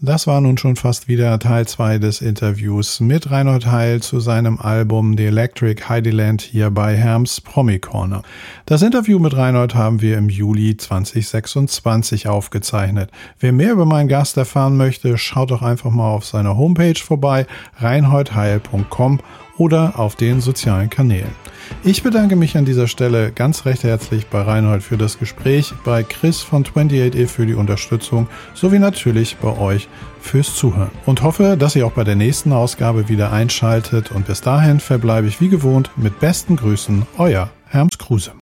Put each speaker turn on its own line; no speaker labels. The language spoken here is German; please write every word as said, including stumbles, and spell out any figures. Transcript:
Das war nun schon fast wieder Teil zwei des Interviews mit Reinhold Heil zu seinem Album The Electric Heideland hier bei Herms Promi Corner. Das Interview mit Reinhold haben wir im Juli zwanzig sechsundzwanzig aufgezeichnet. Wer mehr über meinen Gast erfahren möchte, schaut doch einfach mal auf seiner Homepage vorbei, reinhold heil punkt com oder auf den sozialen Kanälen. Ich bedanke mich an dieser Stelle ganz recht herzlich bei Reinhold für das Gespräch, bei Chris von achtundzwanzig E für die Unterstützung sowie natürlich bei euch fürs Zuhören und hoffe, dass ihr auch bei der nächsten Ausgabe wieder einschaltet und bis dahin verbleibe ich wie gewohnt mit besten Grüßen, euer Herms Kruse.